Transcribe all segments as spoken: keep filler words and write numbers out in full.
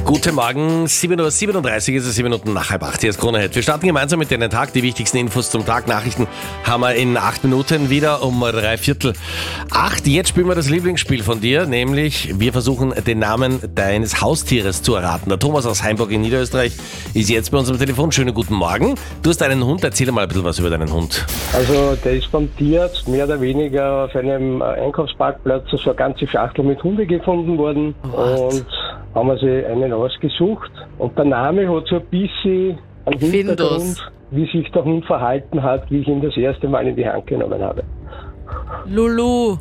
Guten Morgen, sieben Uhr siebenunddreißig ist es, sieben Minuten nach halb acht. Hier ist Krone Hit. Wir starten gemeinsam mit den Tag. Die wichtigsten Infos zum Tag. Nachrichten haben wir in acht Minuten wieder um drei Viertel acht. Jetzt spielen wir das Lieblingsspiel von dir, nämlich wir versuchen den Namen deines Haustieres zu erraten. Der Thomas aus Heimburg in Niederösterreich ist jetzt bei uns am Telefon. Schönen guten Morgen. Du hast einen Hund. Erzähl mal ein bisschen was über deinen Hund. Also der ist vom Tierarzt mehr oder weniger auf einem Einkaufsparkplatz so eine ganze Schachtel mit Hunde gefunden worden. What? Und haben wir sich einen ausgesucht. Und der Name hat so ein bisschen einen Hintergrund, wie sich der Hund verhalten hat, wie ich ihn das erste Mal in die Hand genommen habe. Lulu.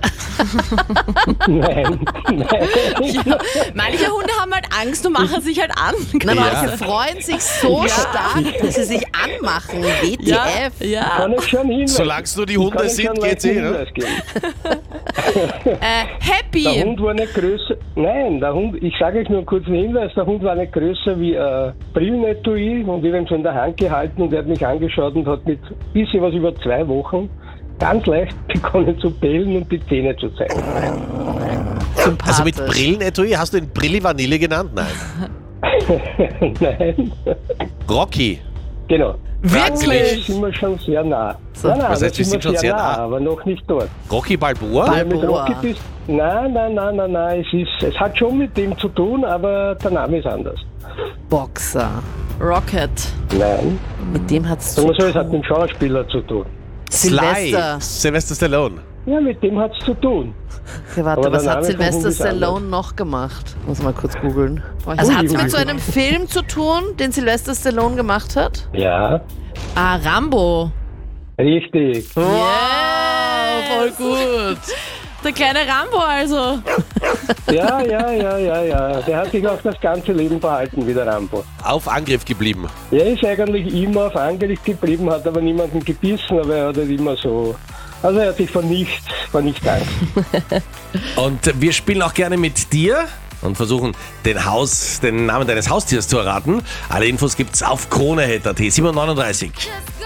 Nein, nein. Ja, manche Hunde haben halt Angst und machen sich halt an. Na, Ja. manche freuen sich so stark, dass sie sich anmachen. W T Ja, F. ja. Kann ich schon hin. Solange es nur die Hunde sind, geht's eh, ne? Äh, Der happy. Hund war nicht größer. Nein, der Hund, ich sage euch nur einen kurzen Hinweis, der Hund war nicht größer wie ein Brillenetui und ich habe ihn so in der Hand gehalten und er hat mich angeschaut und hat mit bisschen was über zwei Wochen ganz leicht begonnen zu bellen und die Zähne zu zeigen. Sympathisch. Also mit Brillenetui, hast du ihn Brilli Vanille genannt? Nein. Nein, Rocky. genau. Da Wirklich? sind wir schon sehr nah. So, Nein, nein, was da heißt, wir sind schon sehr nah? aber noch nicht dort. Rocky Balboa? Bal- Ja, mit Balboa. Rocky bist, nein, nein, nein, nein, nein, es, ist, es hat schon mit dem zu tun, aber der Name ist anders. Boxer. Rocket. Hm. Nein, Mit dem hat es sagen zu wir so, es hat tun. mit dem Schauspieler zu tun. Sylvester. Sly. Sylvester Stallone. Ja, mit dem hat es zu tun. Okay, warte, Aber was der hat Name vom Sylvester Hund ist Stallone anders. noch gemacht? Muss mal kurz googeln. Boah, Also Ui, hat es ui, mit so ui. einem Film zu tun, den Sylvester Stallone gemacht hat? Ja, Ah, Rambo. richtig. Wow, voll gut. Der kleine Rambo also. Ja, ja, ja, ja, ja. Der hat sich auch das ganze Leben verhalten wie der Rambo. Auf Angriff geblieben. Er ist eigentlich immer auf Angriff geblieben, hat aber niemanden gebissen, aber er hat halt immer so... Also er hat sich vor nichts, vor nichts Angst. Und wir spielen auch gerne mit dir und versuchen, den, Haus, den Namen deines Haustiers zu erraten. Alle Infos gibt's auf kronehit punkt at. sieben Uhr neununddreißig.